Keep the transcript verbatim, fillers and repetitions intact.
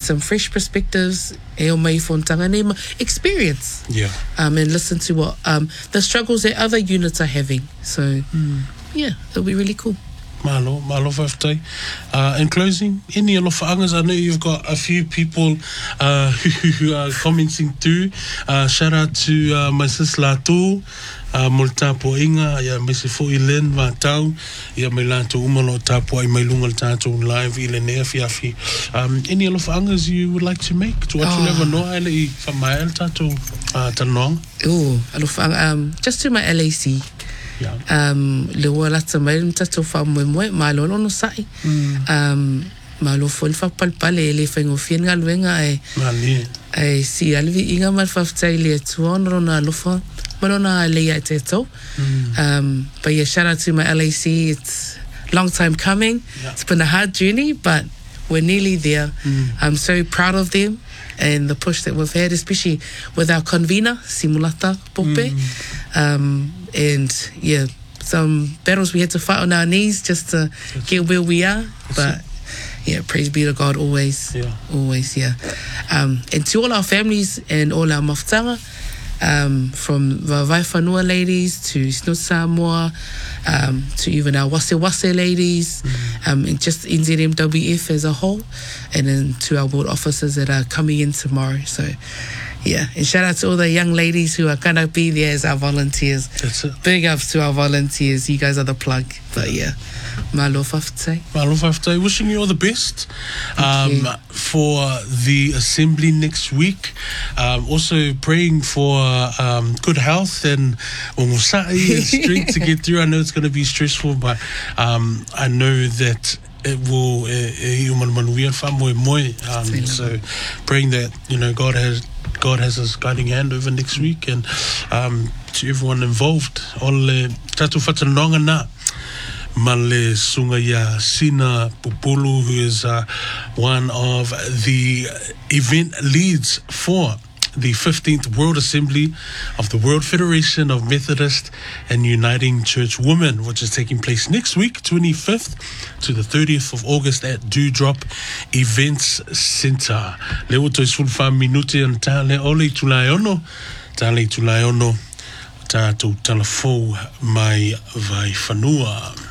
some fresh perspectives, e o mai fontanga nei ma experience. Yeah. Um, and listen to what um the struggles that other units are having. So Mm. yeah, it'll be really cool. Malo, malo whaftai. Uh, in closing, any alofa-angas, I know you've got a few people uh, who are commenting too. Uh, shout out to uh, my sis Latu, uh, mo le tāpua inga, ia me se fo i len vātau, ia me lātou umalo tāpua i mai lunga le tātou live i le nea fiafi. Um, any alofa-angas you would like to make? To what you Oh. never know, ele i whamai le tātou uh, tanong? Oh, alofa, um, just to my L A C. Yeah. Um, le wa lata mai le tatou wha moe moe, ma lo no sai. Mm. Um, ma lo fo le wha palpale, le whaingo whien ngā luenga e, Mali. e si alvi inga mal whaftai le atua, noro nā lofa, marona le ai te tau. Mm. Um, but yeah, shout out to my L A C. It's a long time coming. Yeah. It's been a hard journey, but we're nearly there. Mm. I'm so proud of them and the push that we've had, especially with our convener, Simulata Pope. Mm. Um, and yeah, some battles we had to fight on our knees just to That's get where we are. That's But it. yeah, praise be to God always. Yeah. Always, yeah. Um, and to all our families and all our maftanga, um, from the Waiwhanua ladies to Snow Samoa, um, to even our Wase Wase ladies, Mm-hmm. um, and just N Z M W F as a whole, and then to our board officers that are coming in tomorrow. So, yeah, and shout out to all the young ladies who are going to be there as our volunteers. That's it. Big ups to our volunteers. You guys are the plug. But yeah, malo whaftai. Malo whaftai. Wishing you all the best um, you. for the assembly next week. Um, also praying for um, good health and ongosai and strength to get through. I know it's going to be stressful, but um, I know that it will e uman manuia fa moe moe. Um, so praying that, you know, God has God has his guiding hand over next week, and um, to everyone involved. Ole tatu whatanonga na. Male sunga ya Sina Pupulu, who is uh, one of the event leads for the fifteenth World Assembly of the World Federation of Methodist and Uniting Church Women, which is taking place next week, twenty-fifth to the thirtieth of August at Dewdrop Events Centre. Leo toi sulfa minute and tale ole tulaiono, tale tulaiono, tātou talafou mai vai whanua.